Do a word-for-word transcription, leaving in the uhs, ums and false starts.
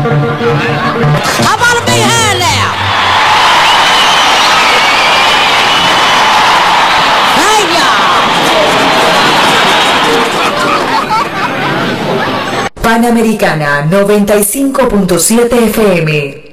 How about a big hand there? Thank you. Panamericana noventa y cinco punto siete F M.